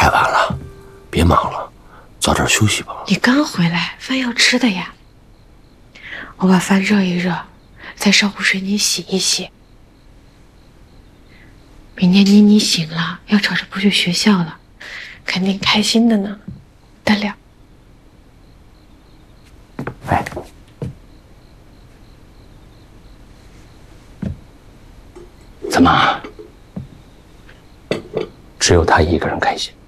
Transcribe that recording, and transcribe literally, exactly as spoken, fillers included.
晚了，别忙了，早点休息吧。 你刚回来，饭要吃的呀。我把饭热一热，再烧壶水你洗一洗。明天妮妮醒了，要吵着不去学校了，肯定开心的呢，得了。 哎，怎么？只有他一个人开心？